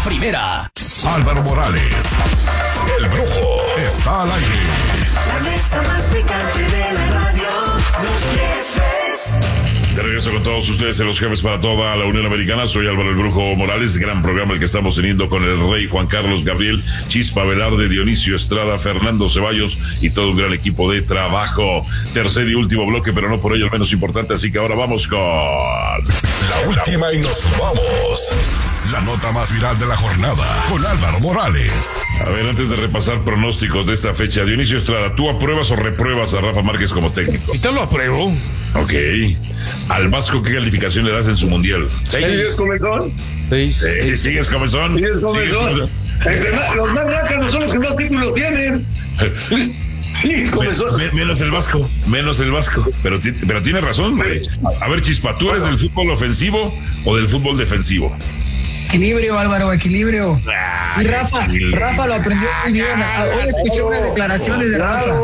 primera. Álvaro Morales, el Brujo, está al aire. La mesa más picante de la radio, los jefes. De regreso con todos ustedes en Los Jefes para toda la Unión Americana. Soy Álvaro el Brujo Morales. Gran programa el que estamos teniendo con el Rey, Juan Carlos Gabriel, Chispa Velarde, Dionisio Estrada, Fernando Ceballos y todo un gran equipo de trabajo. Tercer y último bloque, pero no por ello el menos importante. Así que ahora vamos con la última y nos vamos. La nota más viral de la jornada con Álvaro Morales. A ver, antes de repasar pronósticos de esta fecha, Dionisio Estrada, ¿tú apruebas o repruebas a Rafa Márquez como técnico? Y te lo apruebo. Ok. ¿Al Vasco qué calificación le das en su mundial? ¿Sigues comezón? 6. ¿Sigues comezón? ¿Sigues comezón? Los más rácanos son los que más títulos tienen. Sí, comezón. Menos el Vasco. Pero tiene razón, güey. A ver, Chispa, ¿tú eres del fútbol ofensivo o del fútbol defensivo? Equilibrio, Álvaro, equilibrio. Y Rafa lo aprendió muy bien. Hoy escuché unas declaraciones de Rafa.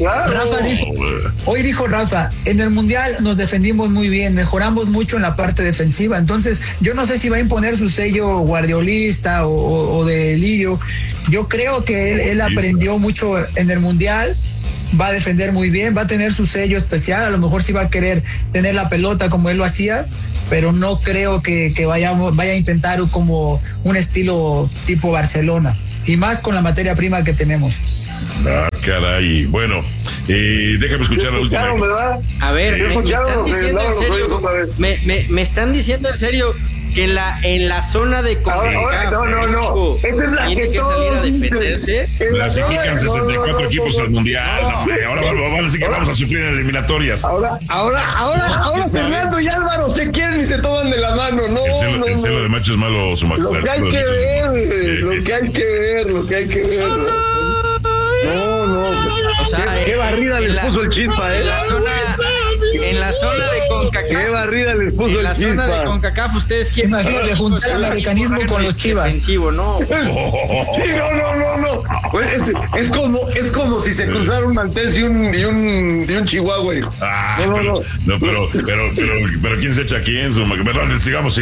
Hoy dijo Rafa, en el Mundial nos defendimos muy bien, mejoramos mucho en la parte defensiva. Entonces, yo no sé si va a imponer su sello guardiolista o de Lillo. Yo creo que él aprendió mucho en el Mundial. Va a defender muy bien, va a tener su sello especial. A lo mejor sí va a querer tener la pelota como él lo hacía, pero no creo que vaya a intentar como un estilo tipo Barcelona, y más con la materia prima que tenemos. Ah, caray. Bueno, déjame escuchar la última. ¿Verdad? A ver, me están diciendo en serio, me están diciendo en serio que en la zona de CONCACAF no. Esa es la tiene que salir a defenderse. Clasifican 64 equipos al mundial. No, hombre, ahora van a decir que vamos a sufrir en eliminatorias. Ahora Fernando y Álvaro se quieren y se toman de la mano. No, el celo de macho es malo, su majestad. Lo que hay que ver. No. O sea, qué barrida les puso el Chispa, En la zona de CONCACAF. Qué barrida les puso el Chispa. En la zona de CONCACAF, ustedes quieren de juntar el americanismo con los Chivas. Defensivo, ¿no? Sí, no. Es como si se cruzara un maltés y un chihuahua. No, pero ¿quién se echa a quién? Perdón, sigamos.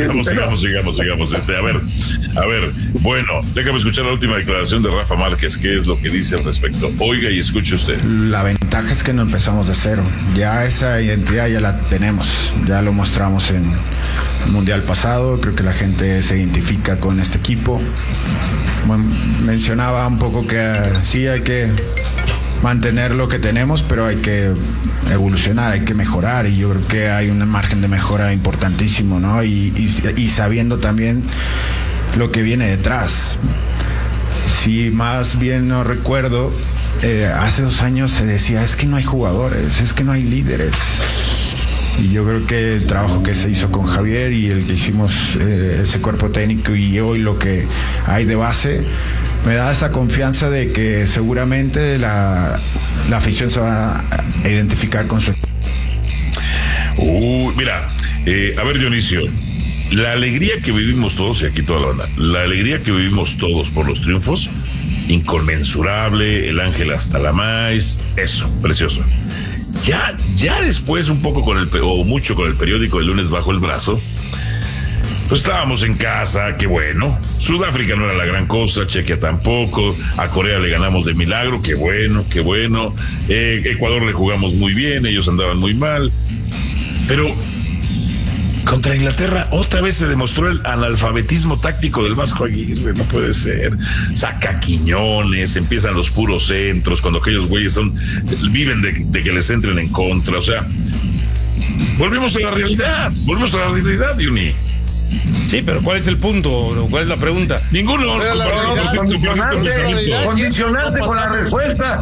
A ver, bueno, déjame escuchar la última declaración de Rafa Márquez. ¿Qué es lo que dice al respecto? Oiga y escuche usted. La ventaja es que no empezamos de cero. Ya esa identidad ya la tenemos. Ya lo mostramos en el Mundial pasado. Creo que la gente se identifica con este equipo. Bueno, mencionaba un poco que sí hay que mantener lo que tenemos, pero hay que evolucionar, hay que mejorar, y yo creo que hay un margen de mejora importantísimo, ¿no? Y sabiendo también lo que viene detrás. Si más bien no recuerdo, hace 2 años se decía, es que no hay jugadores, es que no hay líderes. Y yo creo que el trabajo que se hizo con Javier y el que hicimos ese cuerpo técnico y hoy lo que hay de base, me da esa confianza de que seguramente la afición se va a identificar con su equipo. Mira, a ver, Dionisio, la alegría que vivimos todos, y aquí toda la banda, la alegría que vivimos todos por los triunfos, inconmensurable, el ángel hasta la maíz, eso, precioso. Ya después, un poco mucho con el periódico El Lunes bajo el brazo, pues estábamos en casa, qué bueno. Sudáfrica no era la gran cosa, Chequia tampoco, a Corea le ganamos de milagro, qué bueno. Ecuador le jugamos muy bien, ellos andaban muy mal, pero contra Inglaterra otra vez se demostró el analfabetismo táctico del Vasco Aguirre. No puede ser. Saca Quiñones, empiezan los puros centros, cuando aquellos güeyes viven de que les entren en contra. O sea, volvemos a la realidad, Diony. Sí, pero ¿cuál es el punto? ¿Cuál es la pregunta? Ninguno. Condicionarte con la respuesta.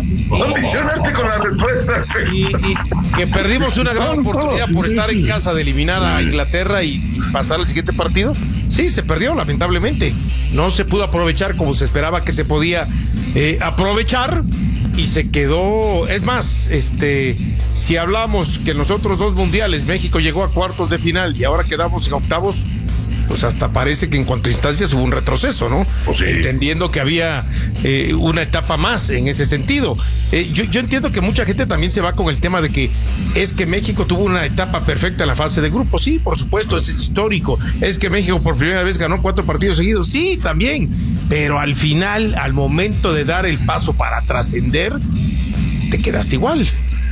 Y que perdimos una gran oportunidad por estar en casa de eliminar a Inglaterra y pasar al siguiente partido. Sí, se perdió, lamentablemente. No se pudo aprovechar como se esperaba que se podía aprovechar, y se quedó. Es más, si hablamos que en los otros 2 mundiales México llegó a cuartos de final y ahora quedamos en octavos, pues hasta parece que en cuanto a instancias hubo un retroceso, ¿no? Pues sí. Entendiendo que había una etapa más en ese sentido. Yo entiendo que mucha gente también se va con el tema de que es que México tuvo una etapa perfecta en la fase de grupo. Sí, por supuesto, ese es histórico. Es que México por primera vez ganó 4 partidos seguidos. Sí, también. Pero al final, al momento de dar el paso para trascender, te quedaste igual.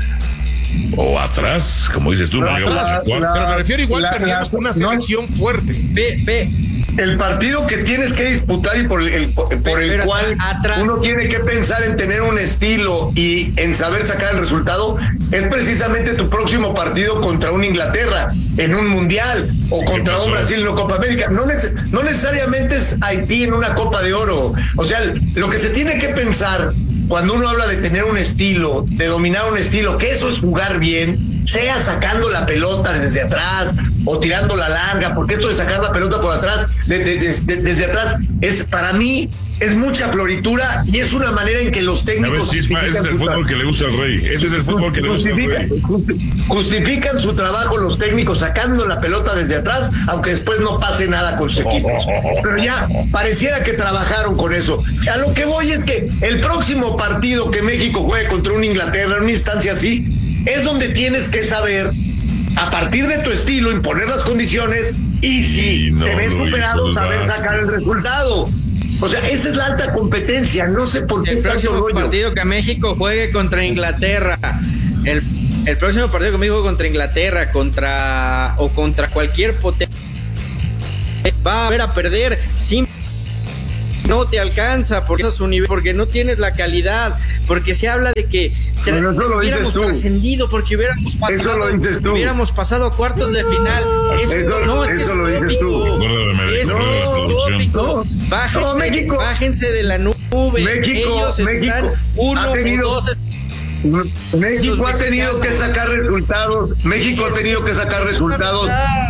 O atrás, como dices tú. Pero me refiero igual, perdíamos con una selección fuerte. El partido que tienes que disputar y por el cual uno tiene que pensar en tener un estilo y en saber sacar el resultado es precisamente tu próximo partido contra un Inglaterra en un Mundial o contra un Brasil en una Copa América. No necesariamente es Haití en una Copa de Oro. O sea, lo que se tiene que pensar cuando uno habla de tener un estilo, de dominar un estilo, que eso es jugar bien, sea sacando la pelota desde atrás o tirando la larga, porque esto de sacar la pelota por atrás, desde atrás, es para mí es mucha floritura y es una manera en que los técnicos ese es el fútbol que le gusta al Rey. Ese es el fútbol que le gusta al Rey. Justifican su trabajo los técnicos sacando la pelota desde atrás, aunque después no pase nada con sus equipos. Pero ya pareciera que trabajaron con eso. A lo que voy es que el próximo partido que México juegue contra un Inglaterra en una instancia así, es donde tienes que saber, a partir de tu estilo, imponer las condiciones y si te ves superado, saber sacar el resultado. O sea, esa es la alta competencia. No sé por qué. El próximo partido que México juegue contra Inglaterra, el próximo partido que México contra Inglaterra, contra cualquier potencia, va a ver a perder sin. No te alcanza porque es su nivel, porque no tienes la calidad, porque se habla de que hubiéramos trascendido, porque hubiéramos pasado a cuartos de final. Eso no es utópico. Es utópico. Bájense de la nube. Ellos están uno o dos. México ha tenido que sacar resultados. México ha tenido que sacar resultados.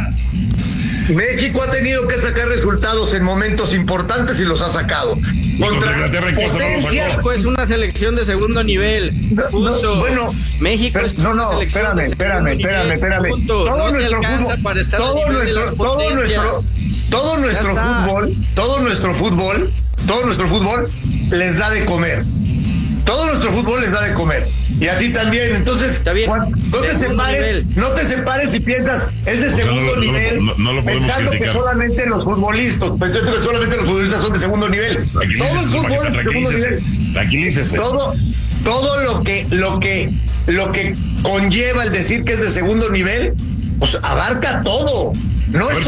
México ha tenido que sacar resultados en momentos importantes y los ha sacado. Contra Inglaterra en casa México es una selección de segundo nivel. Bueno, México es una selección de segundo nivel. No te alcanza para estar a nivel de las potencias. Todo nuestro fútbol les da de comer. Todo nuestro fútbol les da de comer. Y a ti también. Entonces, está bien. No te separes y piensas, es de segundo nivel. No lo podemos pensando criticar. que solamente los futbolistas son de segundo nivel. Todo el fútbol es de segundo nivel. Tranquilícese. Todo lo que conlleva el decir que es de segundo nivel, pues abarca todo. No es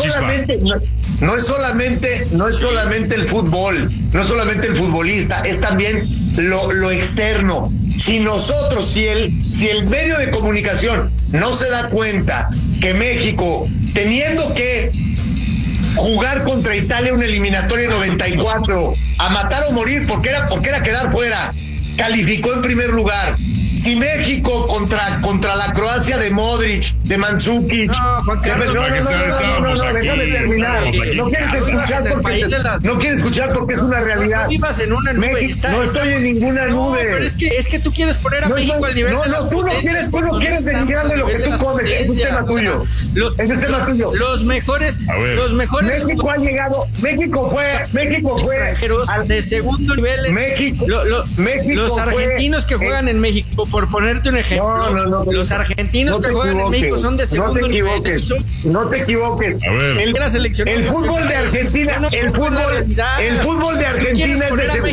solamente el fútbol, no es solamente el futbolista, es también lo externo. Si el medio de comunicación no se da cuenta que México, teniendo que jugar contra Italia una eliminatoria en 94, a matar o morir porque era quedar fuera, calificó en primer lugar. Si México contra la Croacia de Modric, de Mandzukic, déjame terminar. No quieres escuchar porque es una realidad. No vivas en una nube. No estoy en ninguna nube. Pero es que tú quieres poner a México al nivel de las potencias. Tú no quieres denigrar de lo que tú comes. Es un tema tuyo. Los mejores México ha llegado. México fue extranjeros de segundo nivel. Los argentinos que juegan en México, por ponerte un ejemplo, los argentinos que juegan en México son de segundo nivel. No te equivoques. El fútbol de Argentina, el fútbol de Argentina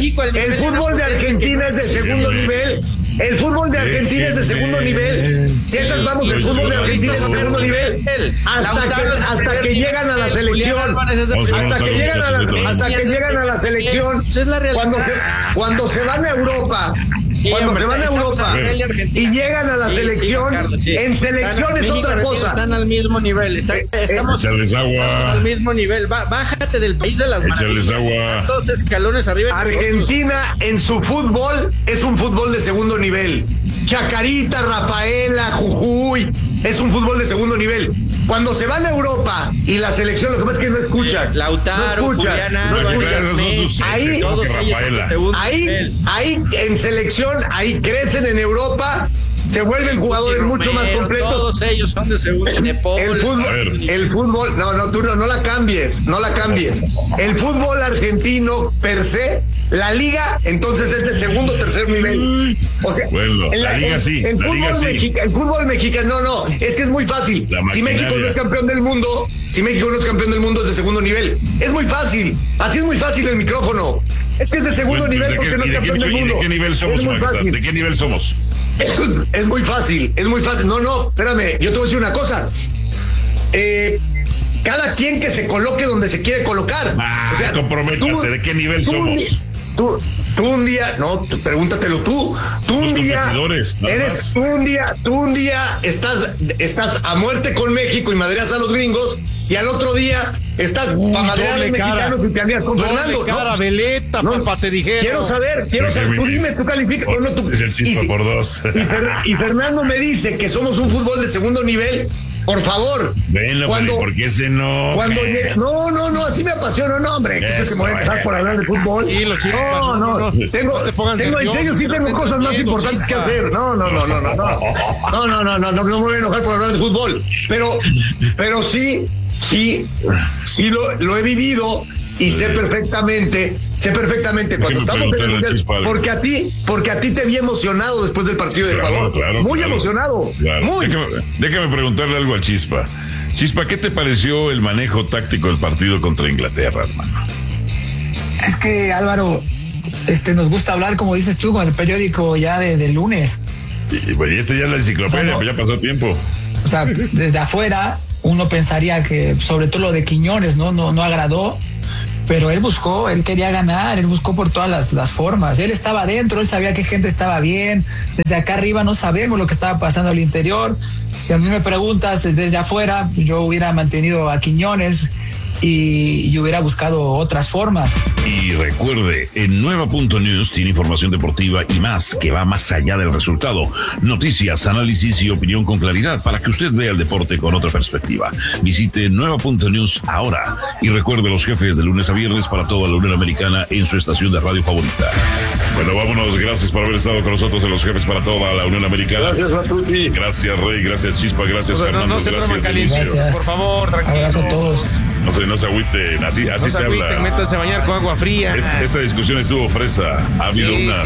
es de segundo nivel. El fútbol de Argentina es de segundo nivel. Si esas vamos, el fútbol de Argentina es de segundo nivel. Hasta que llegan a la selección. Hasta que llegan a la selección. Cuando se van a Europa. Cuando se van a Europa y llegan a la selección, en selección es otra cosa. Están al mismo nivel. Estamos al mismo nivel. Bájate del país de las maravillas. Dos escalones arriba. Argentina en su fútbol es un fútbol de segundo nivel. Chacarita, Rafaela, Jujuy, es un fútbol de segundo nivel. Cuando se van a Europa y la selección, lo que pasa es que no escuchan. Lautaro, Julián Álvarez, ahí en selección, ahí crecen en Europa se vuelven jugadores mucho más completos. Todos ellos son de segundo. El fútbol, no, tú no la cambies. El fútbol argentino per se, la liga, entonces es de segundo o tercer nivel. O sea, bueno, la liga sí. El fútbol mexicano, no, es que es muy fácil. Si México no es campeón del mundo, es de segundo nivel. Es muy fácil. Así es muy fácil el micrófono. Es que es de segundo nivel porque no es campeón del mundo. ¿De qué nivel somos, Max? ¿De qué nivel somos? Es muy fácil. No, espérame, yo te voy a decir una cosa. Cada quien que se coloque donde se quiere colocar. O sea, comprométase, ¿de qué nivel somos? Tú un día, no, pregúntatelo tú. Tú un día estás a muerte con México y madreas a los gringos, y al otro día estás a madrear a los mexicanos y te andías con Fernando. Cara, veleta, papá, te dijeron. Quiero saber, tú dime, tú calificas. Es el Chispa por 2. Y Fernando me dice que somos un fútbol de segundo nivel. Por favor. Venlo, ¿por qué ese no? No, así me apasiona, no, hombre. ¿Qué que me voy a dejar por hablar de fútbol? Y los chicos, no. Tengo en serio, sí tengo cosas más importantes que hacer. No me voy a enojar por hablar de fútbol. Pero sí lo he vivido y sé perfectamente cuando estamos en el mundial, porque a ti te vi emocionado después del partido de Ecuador. Muy emocionado. Claro. Muy. Déjame preguntarle algo al Chispa. Chispa, ¿qué te pareció el manejo táctico del partido contra Inglaterra, hermano? Es que, Álvaro, nos gusta hablar, como dices tú, con el periódico ya de lunes. Y ya es la enciclopedia, ya pasó tiempo. O sea, desde afuera uno pensaría que sobre todo lo de Quiñones no agradó, pero él quería ganar, él buscó por todas las formas. Él estaba adentro, él sabía que gente estaba bien. Desde acá arriba no sabemos lo que estaba pasando al interior. Si a mí me preguntas desde afuera, yo hubiera mantenido a Quiñones y hubiera buscado otras formas. Y recuerde, en Nueva.News tiene información deportiva y más que va más allá del resultado. Noticias, análisis y opinión con claridad para que usted vea el deporte con otra perspectiva. Visite Nueva.News ahora y recuerde los jefes de lunes a viernes para toda la Unión Americana en su estación de radio favorita. Bueno, vámonos. Gracias por haber estado con nosotros en los jefes para toda la Unión Americana. Gracias, Rey. Gracias, Chispa. Gracias, Fernando. No se pongan calientes, por favor. Tranquilo. Abrazo a todos. No se agüiten, así se habla. Métanse a bañar con agua fría. Esta discusión estuvo fresa. Ha habido unas.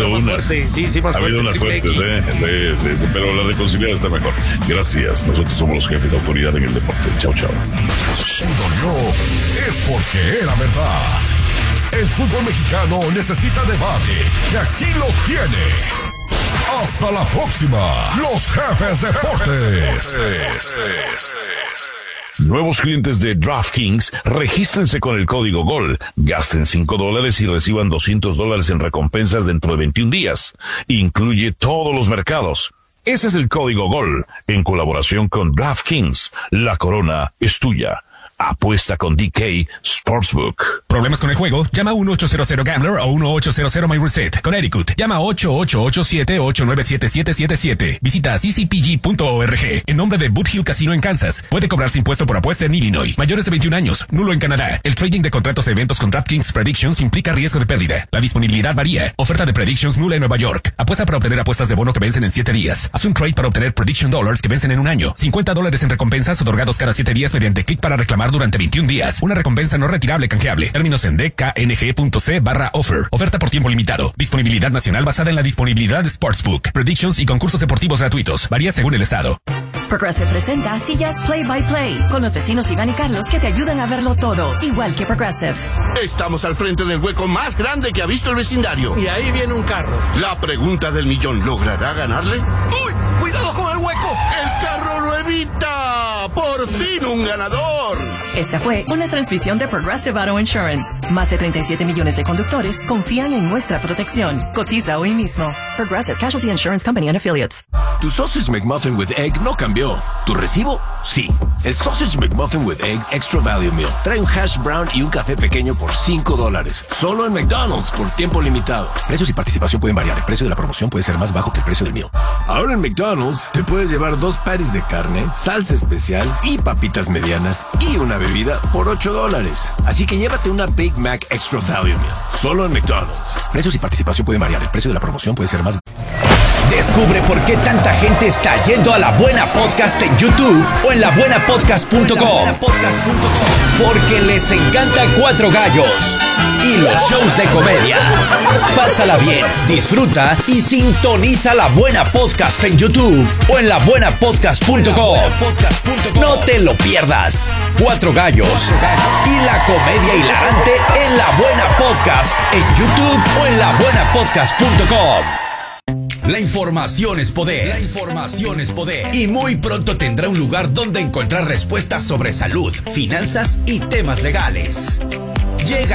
Fuertes, sí. Pero la reconciliada está mejor. Gracias. Nosotros somos los jefes de autoridad en el deporte. Chao. Si dolió, es porque era verdad. El fútbol mexicano necesita debate. Y aquí lo tiene. Hasta la próxima. Los jefes deportes. Nuevos clientes de DraftKings, regístrense con el código GOL, gasten $5 y reciban $200 en recompensas dentro de 21 días. Incluye todos los mercados. Ese es el código GOL, en colaboración con DraftKings. La corona es tuya. Apuesta con DK Sportsbook. ¿Problemas con el juego? Llama 1-800-GAMBLER o 1-800-MyReset. Connecticut. Llama 888-897-7777. Visita ccpg.org. En nombre de Boot Hill Casino en Kansas. Puede cobrarse impuesto por apuesta en Illinois. Mayores de 21 años. Nulo en Canadá. El trading de contratos de eventos con DraftKings Predictions implica riesgo de pérdida. La disponibilidad varía. Oferta de Predictions nula en Nueva York. Apuesta para obtener apuestas de bono que vencen en 7 días. Haz un trade para obtener Prediction Dollars que vencen en un año. $50 en recompensas otorgados cada 7 días mediante clic para reclamar durante 21 días. Una recompensa no retirable canjeable. Términos en dkng.c/offer. Oferta por tiempo limitado. Disponibilidad nacional basada en la disponibilidad de Sportsbook. Predictions y concursos deportivos gratuitos. Varía según el estado. Progressive presenta sillas Play by Play con los vecinos Iván y Carlos que te ayudan a verlo todo, igual que Progressive. Estamos al frente del hueco más grande que ha visto el vecindario. Y ahí viene un carro. La pregunta del millón, ¿logrará ganarle? ¡Uy! ¡Cuidado con el hueco! ¡El carro lo evita! ¡Por fin un ganador! Esta fue una transmisión de Progressive Auto Insurance. Más de 37 millones de conductores confían en nuestra protección. Cotiza hoy mismo. Progressive Casualty Insurance Company and Affiliates. Tu Sausage McMuffin with Egg no cambió. ¿Tu recibo? Sí. El Sausage McMuffin with Egg Extra Value Meal trae un hash brown y un café pequeño por $5. Solo en McDonald's por tiempo limitado. Precios y participación pueden variar. El precio de la promoción puede ser más bajo que el precio del meal. Ahora en McDonald's te puedes llevar 2 patties de carne, salsa especial y papitas medianas y una bebida por $8. Así que llévate una Big Mac Extra Value Meal. Solo en McDonald's. Precios y participación pueden variar. El precio de la promoción puede ser más Descubre por qué tanta gente está yendo a La Buena Podcast en YouTube o en labuenapodcast.com. Porque les encanta Cuatro Gallos y los shows de comedia. Pásala bien, disfruta y sintoniza La Buena Podcast en YouTube o en labuenapodcast.com. No te lo pierdas. Cuatro Gallos y la comedia hilarante en La Buena Podcast en YouTube o en labuenapodcast.com. La información es poder. La información es poder. Y muy pronto tendrá un lugar donde encontrar respuestas sobre salud, finanzas y temas legales. Llega